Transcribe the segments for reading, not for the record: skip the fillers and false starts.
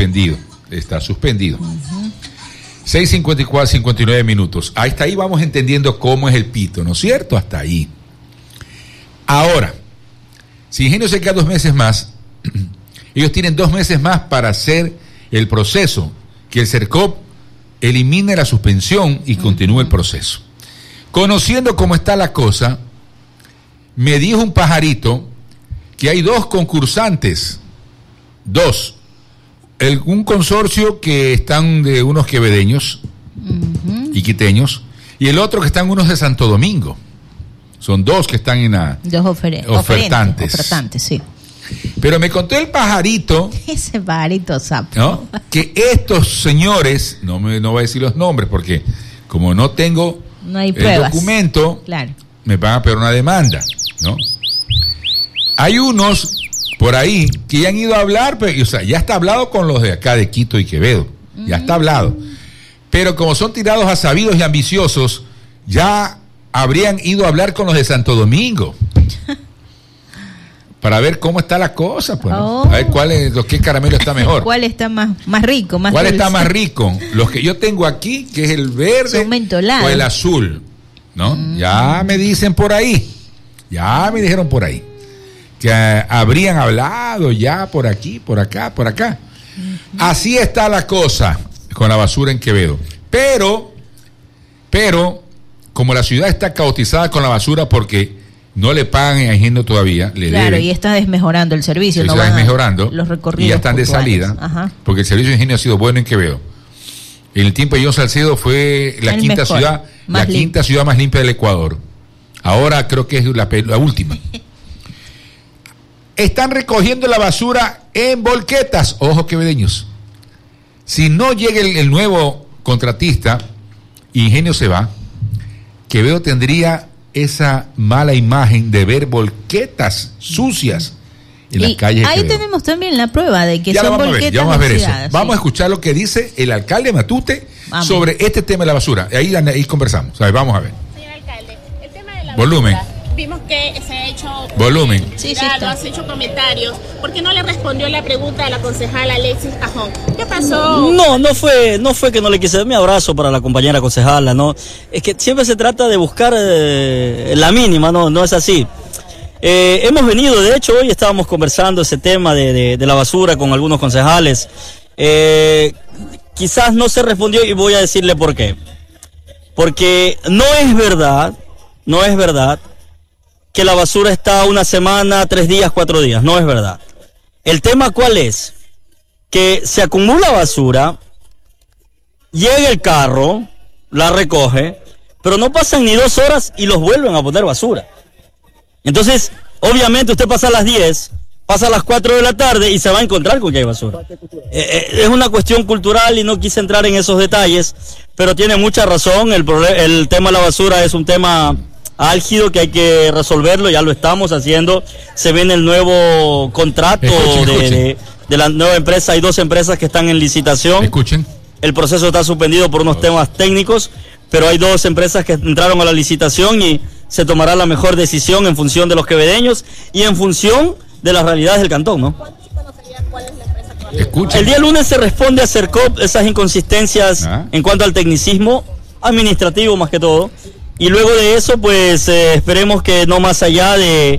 suspendido. 6:54, 59 minutos. Hasta ahí vamos entendiendo cómo es el pito, ¿no es cierto? Hasta ahí. Ahora, si Ingenio se queda 2 meses más, ellos tienen 2 meses más para hacer el proceso, que el CERCOP elimine la suspensión y continúe el proceso. Conociendo cómo está la cosa, me dijo un pajarito que hay 2 concursantes, 2, un consorcio que están de unos quevedeños y quiteños, y el otro que están unos de Santo Domingo. Son 2 que están en la... 2 ofertantes, sí. Pero me contó el pajarito... Ese pajarito sapo. ¿No? Que estos señores, no voy a decir los nombres porque como no tengo hay el pruebas. documento, claro, me van a pedir una demanda, ¿no? Hay unos por ahí que ya han ido a hablar, pero, o sea, ya está hablado con los de acá de Quito y Quevedo, ya está hablado. Pero como son tirados a sabidos y ambiciosos, ya habrían ido a hablar con los de Santo Domingo. Para ver cómo está la cosa, pues, ¿no? A ver qué caramelo está mejor. ¿Cuál está más rico, más ¿Cuál dulce? está más rico? Los que yo tengo aquí, que es el verde o el azul, ¿no? Ya me dicen por ahí, ya me dijeron por ahí, que habrían hablado ya por aquí, por acá, por acá. Así está la cosa con la basura en Quevedo. Pero, como la ciudad está caotizada con la basura porque no le pagan a Ingenio todavía, le deben. Y está desmejorando el servicio. Se está desmejorando los recorridos y ya están puntuales de salida. Ajá. Porque el servicio de Ingenio ha sido bueno en Quevedo. En el tiempo de John Salcedo fue la quinta ciudad más limpia del Ecuador. Ahora creo que es la última. Están recogiendo la basura en volquetas. Ojo, quevedeños. Si no llega el nuevo contratista, Ingenio se va, Quevedo tendría esa mala imagen de ver volquetas sucias en las calles de ahí Quevedo. tenemos también la prueba de que ya son volquetas. Ya vamos a ver eso. Sí. Vamos a escuchar lo que dice el alcalde Matute sobre este tema de la basura. Ahí conversamos. Vamos a ver. Señor alcalde, el tema de la volumen. Basura, vimos que se ha hecho volumen. Has hecho comentarios. ¿Por qué no le respondió la pregunta a la concejala Alexis Cajón? ¿Qué pasó? No fue que no le quise dar mi abrazo para la compañera concejala, no. Es que siempre se trata de buscar la mínima, no es así. Hemos venido, de hecho, hoy estábamos conversando ese tema de la basura con algunos concejales. Quizás no se respondió y voy a decirle por qué. Porque no es verdad que la basura está 1 semana, 3 días, 4 días. No es verdad. El tema ¿cuál es? Que se acumula basura, llega el carro, la recoge, pero no pasan ni 2 horas y los vuelven a poner basura. Entonces, obviamente usted pasa a las 10, pasa a las 4 de la tarde y se va a encontrar con que hay basura. Es una cuestión cultural y no quise entrar en esos detalles, pero tiene mucha razón. El tema de la basura es un tema álgido que hay que resolverlo, ya lo estamos haciendo. Se viene el nuevo contrato de la nueva empresa. Hay 2 empresas que están en licitación. Escuchen. El proceso está suspendido por unos temas técnicos, pero hay 2 empresas que entraron a la licitación y se tomará la mejor decisión en función de los quevedeños y en función de las realidades del cantón, ¿no? Escuchen. El día lunes se responde a CERCOP esas inconsistencias en cuanto al tecnicismo administrativo más que todo. Y luego de eso, pues esperemos que no más allá de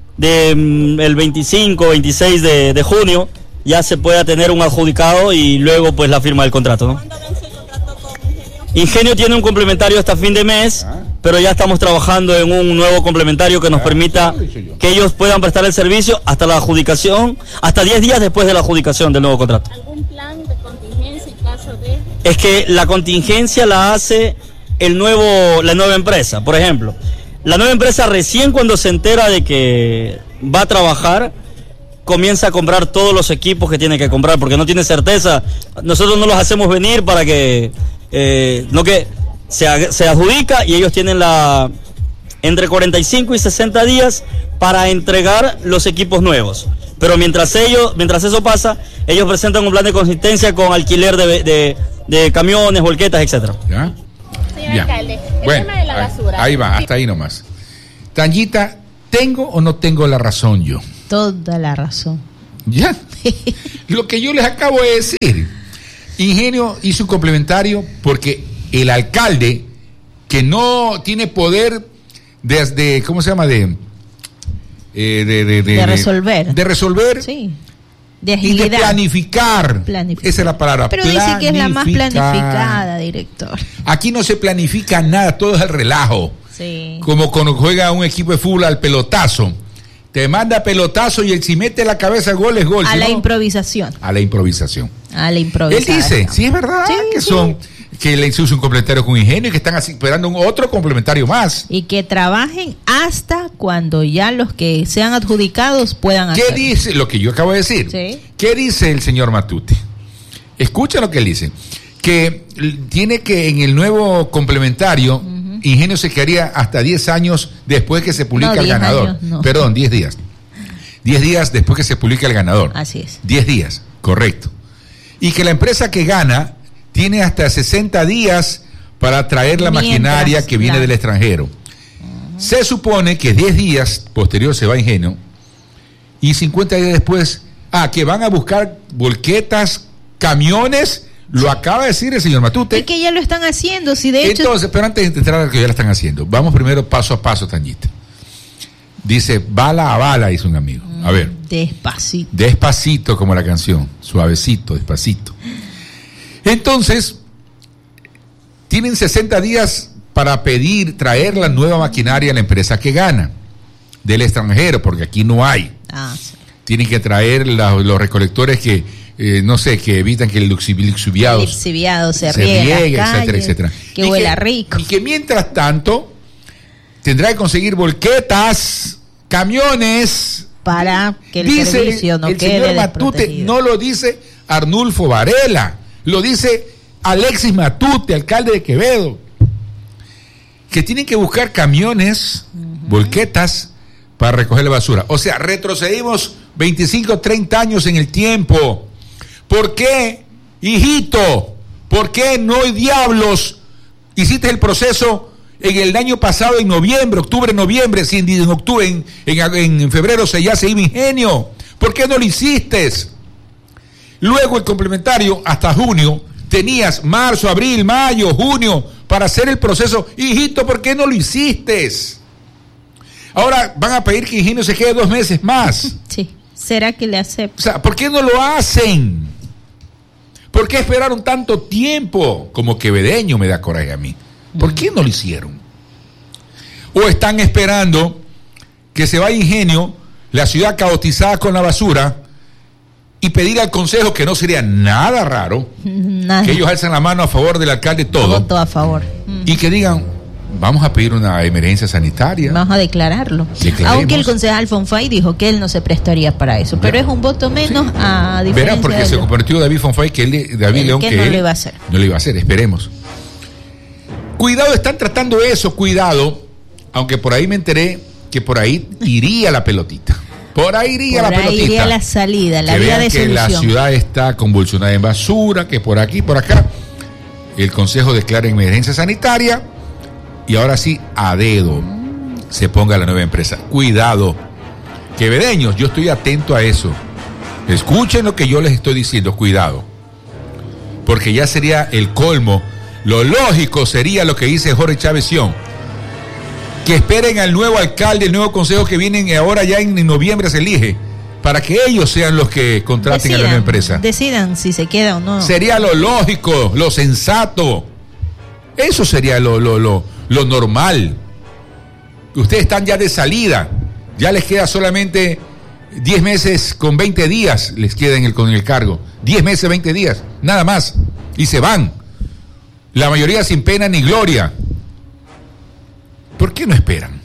el 25, 26 de junio ya se pueda tener un adjudicado y luego pues la firma del contrato, ¿no? ¿Cuándo vence el contrato con Ingenio? Ingenio tiene un complementario hasta fin de mes, pero ya estamos trabajando en un nuevo complementario que nos permita que ellos puedan prestar el servicio hasta la adjudicación, hasta 10 días después de la adjudicación del nuevo contrato. ¿Algún plan de contingencia en caso de...? Es que la contingencia la hace la nueva empresa. Por ejemplo, la nueva empresa recién cuando se entera de que va a trabajar, comienza a comprar todos los equipos que tiene que comprar, porque no tiene certeza. Nosotros no los hacemos venir para que, no que se adjudica y ellos tienen entre 45 y 60 días para entregar los equipos nuevos. Pero mientras eso pasa, ellos presentan un plan de consistencia con alquiler de camiones, volquetas, etcétera. ¿Ya? Señor alcalde, el tema de la basura. Ahí va, hasta ahí nomás. Tanyita, ¿tengo o no tengo la razón yo? Toda la razón. Ya. Lo que yo les acabo de decir. Ingenio hizo un complementario porque el alcalde, que no tiene poder de ¿cómo se llama? De resolver. De resolver. Sí. De agilidad. Y de planificar. Esa es la palabra. Pero dice que es la más planificada, director. Aquí no se planifica nada, todo es el relajo. Sí. Como cuando juega un equipo de fútbol al pelotazo. Te manda pelotazo y si mete la cabeza gol es gol. A la improvisación. A la improvisación. A la improvisación. Él dice, sí es verdad, que le hizo un complementario con Ingenio y que están así esperando otro complementario más. Y que trabajen hasta cuando ya los que sean adjudicados puedan hacerlo. ¿Qué dice? Lo que yo acabo de decir. Sí. ¿Qué dice el señor Matute? Escucha lo que él dice. Que tiene que en el nuevo complementario, Ingenio se quedaría hasta 10 años después que se publica el ganador. Años, no. Perdón, 10 días. 10 días después que se publica el ganador. Así es. 10 días, correcto. Y que la empresa que gana tiene hasta 60 días para traer la maquinaria que viene del extranjero. Se supone que 10 días posterior se va a Ingenio y 50 días después, que van a buscar volquetas, camiones. Lo acaba de decir el señor Matute. Es que ya lo están haciendo, si de hecho... Entonces, pero antes de entrar a lo que ya lo están haciendo, vamos primero paso a paso, Tanyita. Dice, bala a bala, dice un amigo. A ver. Despacito. Despacito, como la canción. Suavecito, despacito. Entonces, tienen 60 días para traer la nueva maquinaria a la empresa que gana del extranjero, porque aquí no hay. Sí. Tienen que traer los recolectores que, que evitan que el lixiviado se riegue, etcétera, etcétera. Que huela rico. Y que mientras tanto tendrá que conseguir volquetas, camiones, para que el servicio no quede señor Matute, no lo dice Arnulfo Varela, lo dice Alexis Matute, alcalde de Quevedo, que tienen que buscar camiones, volquetas, para recoger la basura. O sea, retrocedimos 25, 30 años en el tiempo. ¿Por qué, hijito? ¿Por qué no hay diablos? Hiciste el proceso en el año pasado, en noviembre, octubre, noviembre, si en octubre, en febrero ya se iba Ingenio. ¿Por qué no lo hiciste? Luego el complementario hasta junio, tenías marzo, abril, mayo, junio, para hacer el proceso. Hijito, ¿por qué no lo hiciste? Ahora van a pedir que Ingenio se quede 2 meses más. Sí, ¿será que le aceptan? O sea, ¿por qué no lo hacen? ¿Por qué esperaron tanto tiempo? Como quevedeño me da coraje a mí. ¿Por qué no lo hicieron? ¿O están esperando que se vaya Ingenio, la ciudad caotizada con la basura, y pedir al consejo, que no sería nada raro, que ellos alcen la mano a favor del alcalde todo? Voto a favor. Y que digan, vamos a pedir una emergencia sanitaria. Vamos a declararlo. Aunque el concejal Fonfay dijo que él no se prestaría para eso. Pero es un voto menos a diferencia. Verán, porque se comprometió David Fonfay, David León, que no lo iba a hacer. No lo iba a hacer, esperemos. Cuidado, están tratando eso, cuidado. Aunque por ahí me enteré que por ahí iría la pelotita. Por ahí iría la pelotita. Iría la salida, la vía de solución. Que la ciudad está convulsionada en basura, que por aquí, por acá. El consejo declara emergencia sanitaria. Y ahora sí, a dedo se ponga la nueva empresa. Cuidado, quevedeños, yo estoy atento a eso. Escuchen lo que yo les estoy diciendo, cuidado. Porque ya sería el colmo. Lo lógico sería lo que dice Jorge Chávez Sion. Que esperen al nuevo alcalde, el nuevo consejo que vienen ahora, ya en noviembre se elige, para que ellos sean los que contraten a la nueva empresa. Decidan si se queda o no. Sería lo lógico, lo sensato. Eso sería lo normal. Ustedes están ya de salida. Ya les queda solamente 10 meses con 20 días. Les queda con el cargo. 10 meses, 20 días. Nada más. Y se van. La mayoría sin pena ni gloria. ¿Por qué no esperan?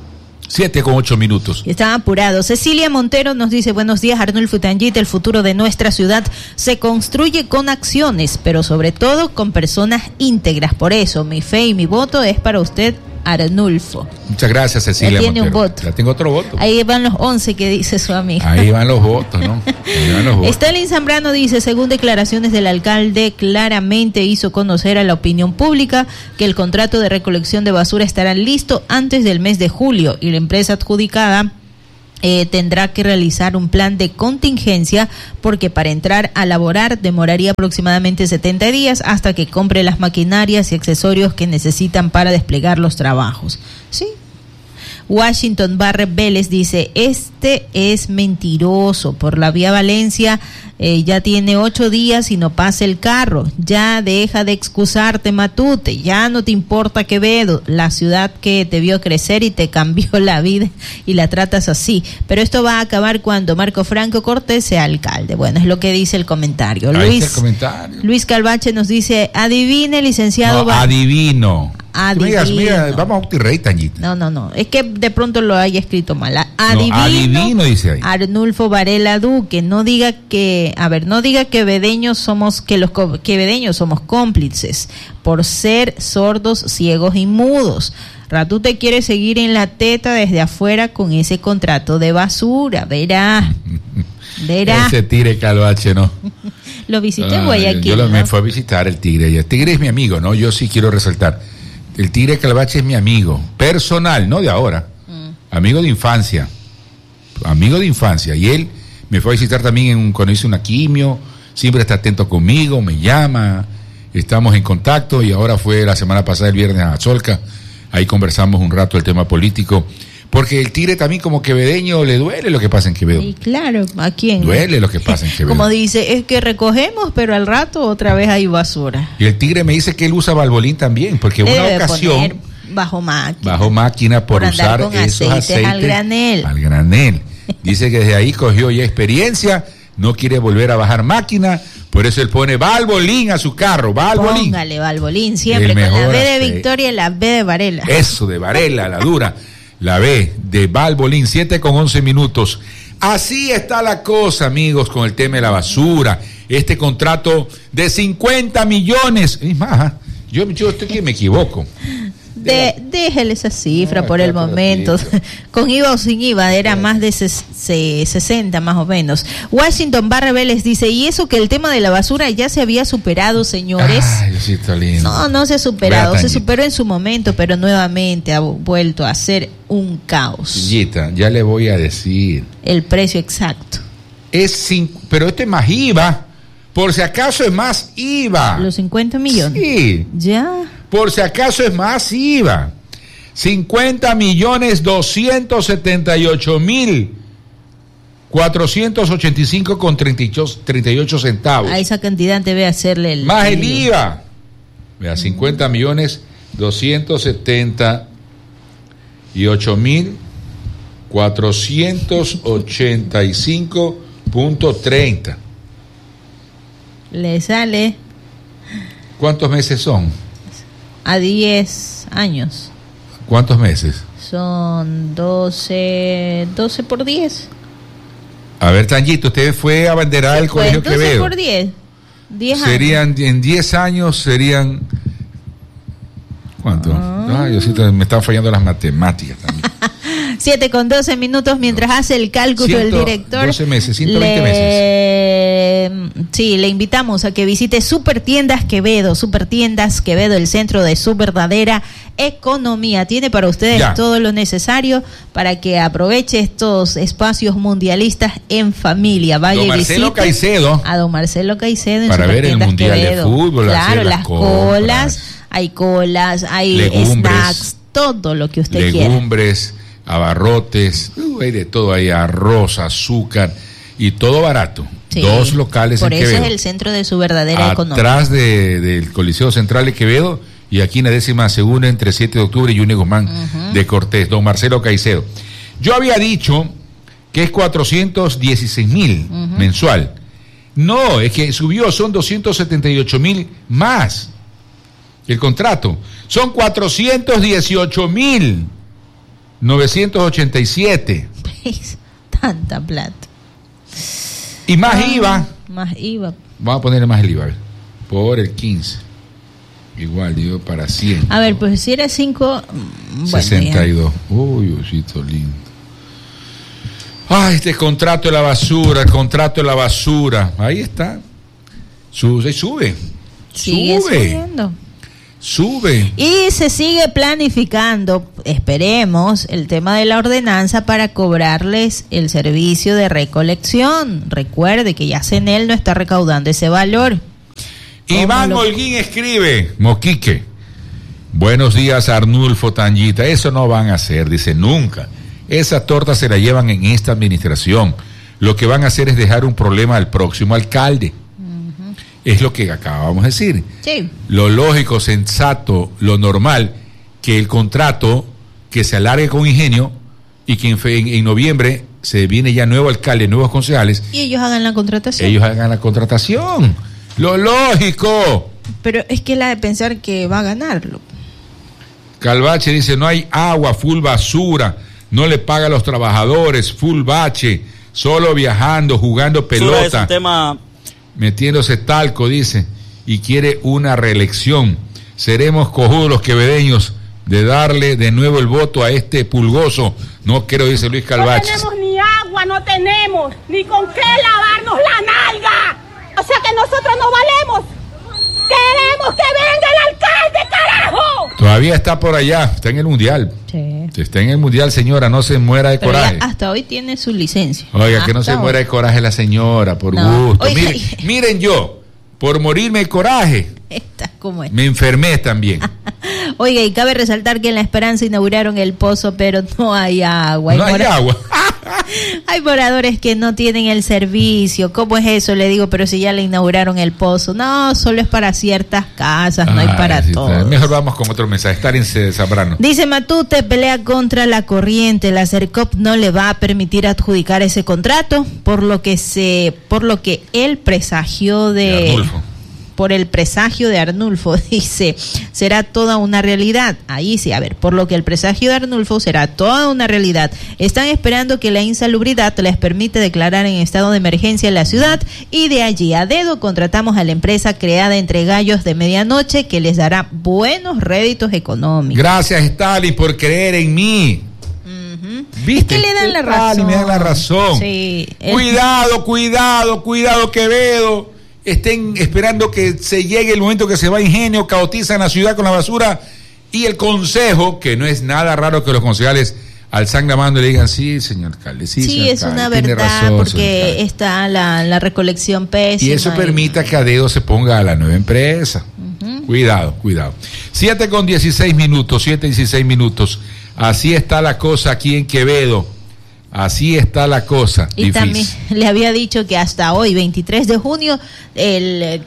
7:08. Están apurados. Cecilia Montero nos dice: buenos días, Arnulfo Tanyita. El futuro de nuestra ciudad se construye con acciones, pero sobre todo con personas íntegras. Por eso, mi fe y mi voto es para usted, Arnulfo. Muchas gracias, Cecilia. Tiene Montero. Un voto. Ya tengo otro voto. Ahí van los 11 que dice su amiga. Ahí van los votos, ¿no? Ahí van los votos. Stalin Zambrano dice: según declaraciones del alcalde, claramente hizo conocer a la opinión pública que el contrato de recolección de basura estará listo antes del mes de julio y la empresa adjudicada tendrá que realizar un plan de contingencia porque para entrar a laborar demoraría aproximadamente 70 días hasta que compre las maquinarias y accesorios que necesitan para desplegar los trabajos. Sí. Washington Barrett Vélez dice, este es mentiroso, por la vía Valencia ya tiene 8 días y no pasa el carro, ya deja de excusarte Matute, ya no te importa Quevedo, la ciudad que te vio crecer y te cambió la vida y la tratas así, pero esto va a acabar cuando Marco Franco Cortés sea alcalde. Bueno, es lo que dice el comentario. Luis Calvache nos dice, adivine licenciado. No, adivino. Mira, vamos a OptiRey, Tañita. No, es que de pronto lo haya escrito mal. Adivino dice ahí. Arnulfo Varela Duque, no diga que quevedeños somos cómplices por ser sordos, ciegos y mudos. Ratute quiere seguir en la teta desde afuera con ese contrato de basura, verá. Ese Tigre Calvache, ¿no? Lo visité en Guayaquil. Me fue a visitar el Tigre. El Tigre es mi amigo, ¿no? Yo sí quiero resaltar. El Tigre Calvache es mi amigo personal, no de ahora. Amigo de infancia. Y él me fue a visitar también cuando hice una quimio. Siempre está atento conmigo, me llama. Estamos en contacto y ahora fue la semana pasada, el viernes, a Solca. Ahí conversamos un rato el tema político. Porque el Tigre también como quevedeño le duele lo que pasa en Quevedo. Y claro, ¿a quién? Duele lo que pasa en Quevedo. Como dice, es que recogemos, pero al rato otra vez hay basura. Y el Tigre me dice que él usa balbolín también, porque una ocasión... Bajo máquina por usar con esos aceites al granel. Dice que desde ahí cogió ya experiencia, no quiere volver a bajar máquina, por eso él pone balbolín a su carro, balbolín. Póngale balbolín siempre, con la B de Victoria y la B de Varela. Eso, de Varela, la dura. La B de balbolín, 7:11. Así está la cosa, amigos, con el tema de la basura. Este contrato de 50 millones. Es más, yo estoy que me equivoco. Déjele esa cifra por el momento. Con IVA o sin IVA era más de 60 más o menos. Washington Barre Vélez dice, y eso que el tema de la basura ya se había superado, señores. Ay, Diosito lindo. No se ha superado, se superó en su momento, pero nuevamente ha vuelto a ser un caos. Sillita, ya le voy a decir el precio exacto. Pero este es más IVA. Por si acaso es más IVA. Los 50 millones. Sí. Ya. Por si acaso es más IVA. 50.278.485,38 centavos. A esa cantidad debe hacerle el... Más el IVA. Vea, 50.278.485.30. Le sale... ¿Cuántos meses son? A 10 años. ¿Cuántos meses? Son 12 por 10. A ver, Tanguito, usted fue a abanderar el Colegio 12 Quevedo. Por 10 serían, años. En 10 años serían... ¿Cuánto? Me están fallando las matemáticas también. 7:12, mientras hace el cálculo del director. 12 meses, 120 meses. Sí, le invitamos a que visite Supertiendas Quevedo, el centro de su verdadera economía. Tiene para ustedes todo lo necesario para que aproveche estos espacios mundialistas en familia. Vaya y visite a don Marcelo Caicedo en para ver el Mundial Quevedo. De Fútbol. Claro, las colas, hay snacks, todo lo que usted quiera. Legumbres, abarrotes, hay de todo, hay arroz, azúcar y todo barato. Sí, 2 locales en Quevedo. Por eso es el centro de su verdadera economía. Atrás del Coliseo Central de Quevedo y aquí en la 12ª entre 7 de octubre y Junior Guzmán de Cortés, don Marcelo Caicedo. Yo había dicho que es 416,000 mensual. No, es que subió, son 278,000 más. El contrato son 418,987. Tanta plata. Y más IVA. Más IVA. Vamos a ponerle más el IVA, por el 15. Igual, digo, para 100. A ver, pues si era 5... 62. Uy, Diosito lindo. Ay, este contrato de la basura, el contrato de la basura. Ahí está. Sube. Sigue subiendo. sube. Y se sigue planificando, esperemos, el tema de la ordenanza para cobrarles el servicio de recolección. Recuerde que ya CENEL no está recaudando ese valor. Iván Holguín escribe, Moquique, buenos días Arnulfo Tangita, eso no van a hacer, dice, nunca. Esa torta se la llevan en esta administración. Lo que van a hacer es dejar un problema al próximo alcalde. Es lo que acabamos de decir. Sí. Lo lógico, sensato, lo normal, que el contrato que se alargue con Ingenio y que en noviembre se viene ya nuevo alcalde, nuevos concejales. Y ellos hagan la contratación. Ellos hagan la contratación. Lo lógico. Pero es que la de pensar que va a ganarlo. Calvache dice, no hay agua, full basura, no le paga a los trabajadores, full bache, solo viajando, jugando pelota. Es un tema... Metiéndose talco, dice, y quiere una reelección. Seremos cojudos los quevedeños de darle de nuevo el voto a este pulgoso. No quiero, dice Luis Calvache. No tenemos ni agua, no tenemos ni con qué lavarnos la nalga. O sea que nosotros no valemos. ¡Queremos que venga el alcalde, carajo! Todavía está por allá, está en el Mundial. Sí. Está en el Mundial, señora, no se muera de Pero coraje. hasta hoy tiene su licencia. Oiga, que no se muera de coraje la señora, por gusto. Oiga, Miren yo, por morirme de coraje, Está como es. me enfermé también. Oiga, y cabe resaltar que en La Esperanza inauguraron el pozo, pero no hay agua. No hay agua. Hay moradores que no tienen el servicio. ¿Cómo es eso? Le digo, pero si ya le inauguraron el pozo. No, solo es para ciertas casas, no hay para sí, todos. Mejor vamos con otro mensaje. Estar en Zambrano. Dice Matute, pelea contra la corriente. La CERCOP no le va a permitir adjudicar ese contrato, por lo que él presagió por el presagio de Arnulfo, dice, será toda una realidad. Ahí sí, a ver, por lo que el presagio de Arnulfo será toda una realidad. Están esperando que la insalubridad les permite declarar en estado de emergencia en la ciudad y de allí a dedo contratamos a la empresa creada entre gallos de medianoche que les dará buenos réditos económicos. Gracias, Stalin, por creer en mí. ¿Viste? Es que le dan la razón. Me dan la razón. Sí. Cuidado, Quevedo. Estén esperando que se llegue el momento que se va Ingenio, caotizan la ciudad con la basura y el consejo, que no es nada raro que los concejales alzan la mano y le digan, sí, señor alcalde, sí, señor es alcalde, una tiene verdad, razón, porque está la recolección pésima. Y eso permita que a dedo se ponga a la nueva empresa. Cuidado. 7:16 minutos. Así está la cosa aquí en Quevedo. Así está la cosa. Y difícil. también le había dicho que hasta hoy, 23 de junio, el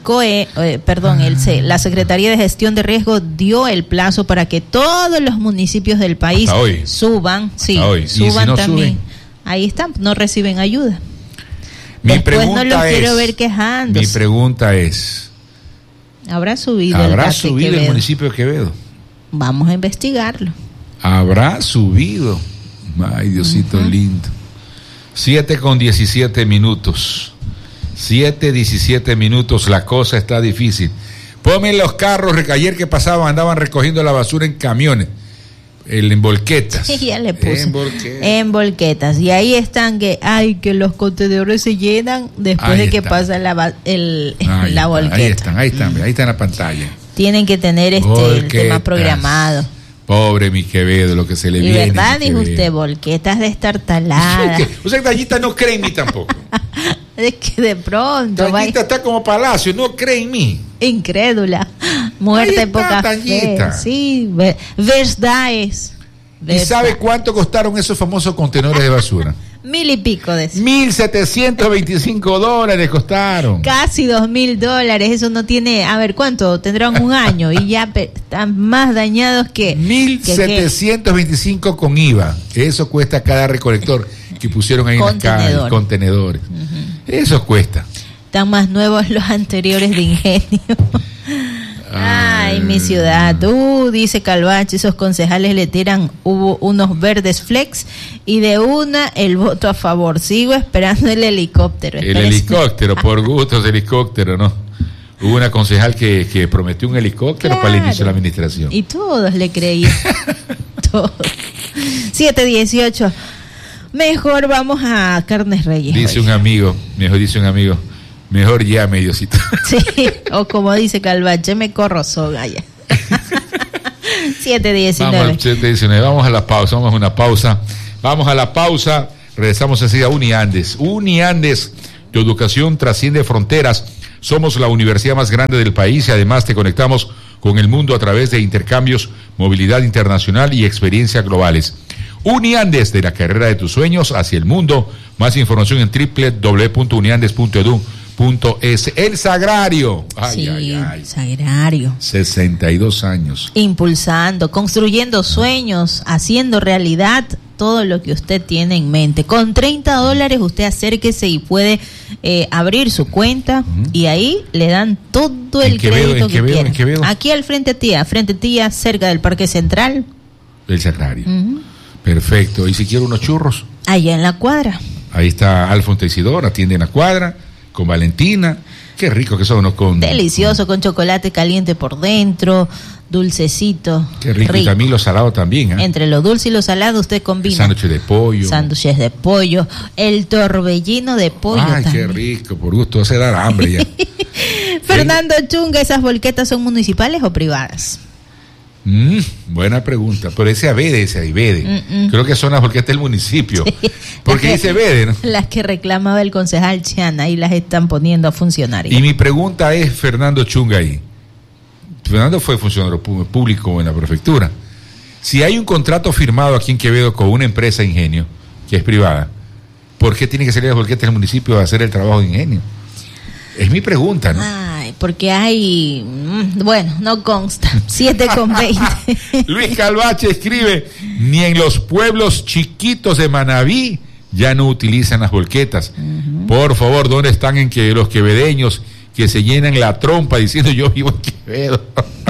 la Secretaría de Gestión de Riesgo dio el plazo para que todos los municipios del país suban. Sí, hoy. suban si no también. Suben? Ahí están, no reciben ayuda. Mi Después pregunta no los es, quiero ver quejándose. Mi pregunta es, ¿Habrá subido el municipio de Quevedo? Vamos a investigarlo. ¿Habrá subido? Ay, Diosito lindo. 7:17 minutos. 7:17 minutos. La cosa está difícil. Ponme los carros, ayer que pasaban andaban recogiendo la basura en camiones. En volquetas. Sí, ya le puse. En volquetas. Y ahí están que los contenedores se llenan después de que pasa la volqueta. Ahí están en la pantalla. Tienen que tener el tema programado. Pobre mi Quevedo, lo que se le viene. Y verdad, dijo usted, volquetas destartaladas. O sea, Tallita no cree en mí tampoco. Es que de pronto. Tallita está como Palacio, no cree en mí. Incrédula. Muerta en poca fe. Sí, verdad es. ¿Y sabe cuánto costaron esos famosos contenedores de basura? 1,000 y pico de eso. $1,725 costaron. Casi $2,000. Eso no tiene, a ver, ¿cuánto? Tendrán un año y ya están más dañados que 1,725 con IVA. Eso cuesta cada recolector que pusieron ahí en las calles, contenedores. Eso cuesta. Están más nuevos los anteriores de Ingenio. Ay, mi ciudad. Dice Calvache, esos concejales le tiran, hubo unos verdes flex y de una el voto a favor. Sigo esperando el helicóptero. Helicóptero, por gusto de helicóptero, ¿no? Hubo una concejal que prometió un helicóptero para el inicio de la administración. Y todos le creían. Todos. 7:18. Mejor vamos a Carnes Reyes. Dice un amigo, mejor llame, Diosito. Sí, o como dice Calvache, me corro soga ya. 7:19. 7:19. Vamos a la pausa, Vamos a la pausa. Regresamos enseguida a Uniandes. Uniandes, tu educación trasciende fronteras. Somos la universidad más grande del país y además te conectamos con el mundo a través de intercambios, movilidad internacional y experiencias globales. Uniandes, de la carrera de tus sueños hacia el mundo. Más información en www.uniandes.edu.es. El Sagrario. Sagrario. 62 años. Impulsando, construyendo sueños, haciendo realidad todo lo que usted tiene en mente. Con $30 usted acérquese y puede abrir su cuenta y ahí le dan todo el crédito que quiera. Aquí al frente tía, cerca del Parque Central. El Sagrario. Perfecto. ¿Y si quiero unos churros? Allá en la cuadra. Ahí está Alfonso Isidoro, atiende en la cuadra, con Valentina. Qué rico que son unos con... Delicioso, con chocolate caliente por dentro, dulcecito. Qué rico. Y también lo salado también, ¿eh? Entre lo dulce y lo salado usted combina. Sándwiches de pollo. Sándwiches de pollo, el torbellino de pollo. Ay, también. qué rico, por gusto hace dar hambre ya. Fernando Chunga, ¿esas volquetas son municipales o privadas? Buena pregunta, pero ese Avede. Creo que son las volquetas del municipio. Sí. Porque dice Avede, ¿no? Las que reclamaba el concejal Chiana y las están poniendo a funcionar. Y mi pregunta es, Fernando Chunga ahí. Fernando fue funcionario público en la prefectura. Si hay un contrato firmado aquí en Quevedo con una empresa de ingenio, que es privada, ¿por qué tiene que salir las volquetas del municipio a hacer el trabajo de ingenio? Es mi pregunta, ¿no? Ay, porque hay... Bueno, no consta. 7:20. Luis Calvache escribe, ni en los pueblos chiquitos de Manabí ya no utilizan las volquetas. Por favor, ¿dónde están los quevedeños que se llenan la trompa diciendo yo vivo en Quevedo?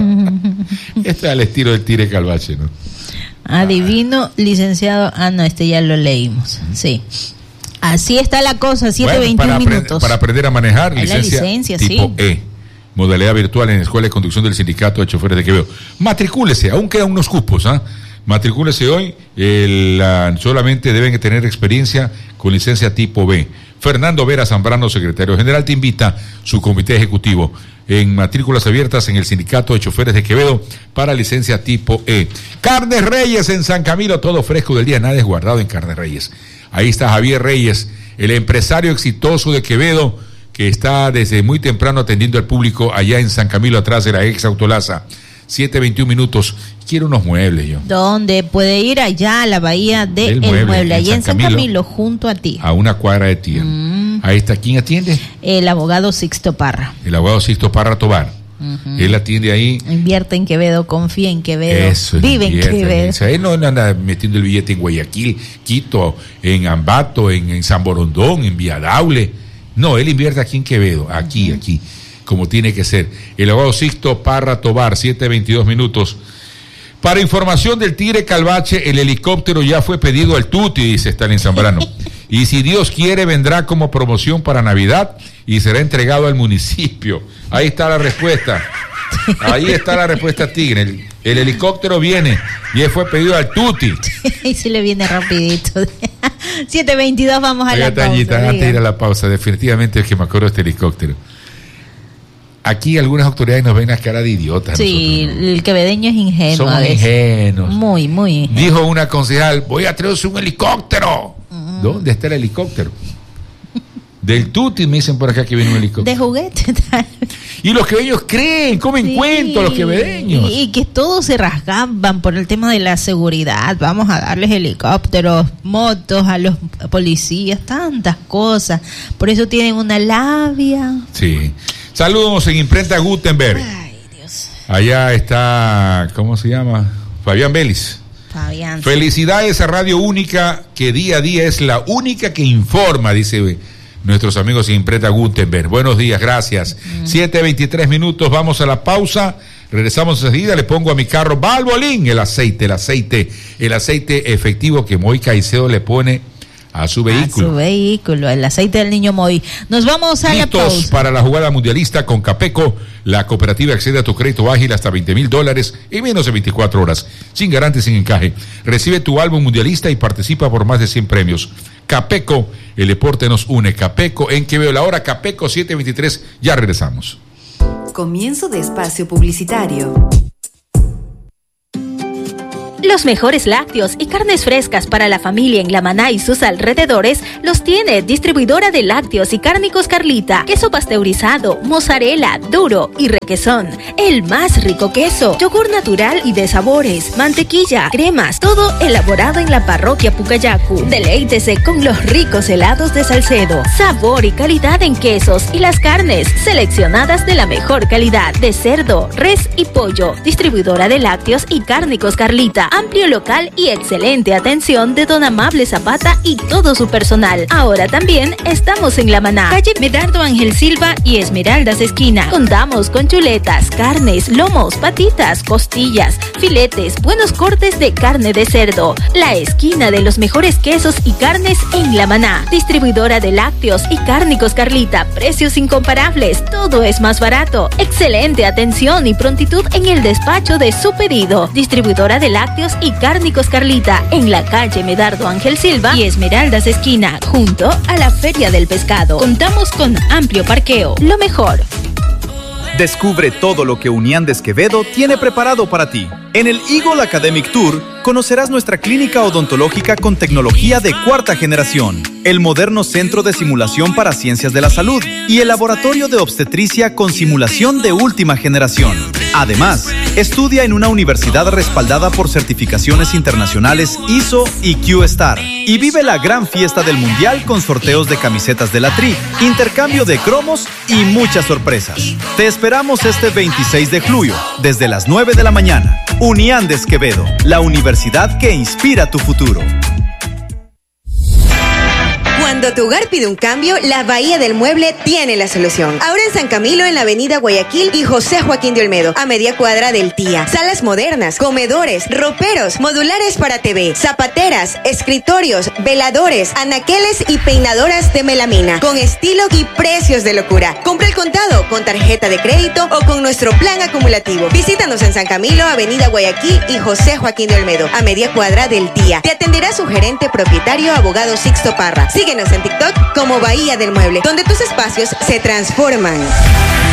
Este es al estilo del Tire Calvache, ¿no? Adivino, licenciado. No, ya lo leímos. Sí. Así está la cosa, 7:21 minutos. Para aprender a manejar, licencia tipo E. Modalidad virtual en la Escuela de Conducción del Sindicato de Choferes de Quevedo. Matricúlese, aún quedan unos cupos, Matricúlese hoy, solamente deben tener experiencia con licencia tipo B. Fernando Vera Zambrano, secretario general, te invita su comité ejecutivo en matrículas abiertas en el Sindicato de Choferes de Quevedo para licencia tipo E. Carnes Reyes en San Camilo, todo fresco del día, nada es guardado en Carnes Reyes. Ahí está Javier Reyes, el empresario exitoso de Quevedo, que está desde muy temprano atendiendo al público allá en San Camilo, atrás de la ex Autolaza. 7:21 minutos. Quiero unos muebles yo. ¿Dónde puede ir? Allá a la bahía del mueble, allá en San Camilo, junto a ti. A una cuadra de ti. Ahí está. ¿Quién atiende? El abogado Sixto Parra. El abogado Sixto Parra Tobar. Él atiende ahí. Invierte en Quevedo, confía en Quevedo. Eso, vive en Quevedo. O sea, él no anda metiendo el billete en Guayaquil, Quito, en Ambato, en San Borondón, en Villadaule. No, él invierte aquí en Quevedo, aquí, como tiene que ser. El abogado Sixto Parra Tobar, 7:22 minutos. Para información del Tigre Calvache, el helicóptero ya fue pedido al Tuti, dice Stalin Zambrano. Y si Dios quiere, vendrá como promoción para Navidad y será entregado al municipio. Ahí está la respuesta. Ahí está la respuesta, Tigre. El helicóptero viene y él fue pedido al Tuti. Y si le viene rapidito. 7:22, vamos a la pausa. Antes de ir a la pausa, definitivamente es que me acuerdo de este helicóptero. Aquí algunas autoridades nos ven la cara de idiotas. Sí, nosotros, ¿no? El quevedeño es ingenuo. Somos ingenuos. Muy ingenuo. Dijo una concejal, voy a traerse un helicóptero. ¿Dónde está el helicóptero? Del Tuti me dicen por acá que viene un helicóptero. De juguete, tal. Y los quevedeños creen, comen cuentos los quevedeños. Y que todos se rasgaban por el tema de la seguridad. Vamos a darles helicópteros, motos a los policías, tantas cosas. Por eso tienen una labia. Sí. Saludos en Imprenta Gutenberg. Ay, Dios. Allá está, ¿cómo se llama? Fabián Vélez. Fabián. Felicidades a Radio Única, que día a día es la única que informa, dice nuestros amigos en Imprenta Gutenberg. Buenos días, gracias. 7:23 minutos, vamos a la pausa. Regresamos enseguida, le pongo a mi carro Valvoline, el aceite efectivo que Moy Caicedo le pone a su vehículo. El aceite del niño Moy. Nos vamos a la pausa. Listos para la jugada mundialista con Capeco. La cooperativa accede a tu crédito ágil hasta $20,000 en menos de 24 horas. Sin garante, sin encaje. Recibe tu álbum mundialista y participa por más de 100 premios. Capeco, el deporte nos une. Capeco en Quevedo. La hora Capeco 7:23. Ya regresamos. Comienzo de espacio publicitario. Los mejores lácteos y carnes frescas para la familia en La Maná y sus alrededores los tiene Distribuidora de Lácteos y Cárnicos Carlita. Queso pasteurizado, mozzarella, duro y requesón. El más rico queso. Yogur natural y de sabores. Mantequilla, cremas. Todo elaborado en la parroquia Pucayacu. Deleítese con los ricos helados de Salcedo. Sabor y calidad en quesos y las carnes seleccionadas de la mejor calidad. De cerdo, res y pollo. Distribuidora de Lácteos y Cárnicos Carlita. Amplio local y excelente atención de don Amable Zapata y todo su personal. Ahora también estamos en La Maná, calle Medardo Ángel Silva y Esmeraldas esquina. Contamos con chuletas, carnes, lomos, patitas, costillas, filetes, buenos cortes de carne de cerdo. La esquina de los mejores quesos y carnes en La Maná. Distribuidora de Lácteos y Cárnicos Carlita. Precios incomparables. Todo es más barato. Excelente atención y prontitud en el despacho de su pedido. Distribuidora de Lácteos y Cárnicos Carlita, en la calle Medardo Ángel Silva y Esmeraldas esquina, junto a la Feria del Pescado. Contamos con amplio parqueo. Lo mejor. Descubre todo lo que Unián de Esquevedo tiene preparado para ti. En el Eagle Academic Tour conocerás nuestra clínica odontológica con tecnología de cuarta generación, el moderno centro de simulación para ciencias de la salud y el laboratorio de obstetricia con simulación de última generación. Además, estudia en una universidad respaldada por certificaciones internacionales ISO y Q-Star y vive la gran fiesta del mundial con sorteos de camisetas de la Tri, intercambio de cromos y muchas sorpresas. Te esperamos este 26 de julio, desde las 9 de la mañana. Unián de Esquevedo, la universidad que inspira tu futuro. Cuando tu hogar pide un cambio, la Bahía del Mueble tiene la solución. Ahora en San Camilo, en la avenida Guayaquil y José Joaquín de Olmedo, a media cuadra del Tía. Salas modernas, comedores, roperos, modulares para TV, zapateras, escritorios, veladores, anaqueles y peinadoras de melamina, con estilo y precios de locura. Compra el contado, con tarjeta de crédito o con nuestro plan acumulativo. Visítanos en San Camilo, avenida Guayaquil y José Joaquín de Olmedo, a media cuadra del Tía. Te atenderá su gerente propietario, abogado Sixto Parra. Síguenos en TikTok como Bahía del Mueble, donde tus espacios se transforman.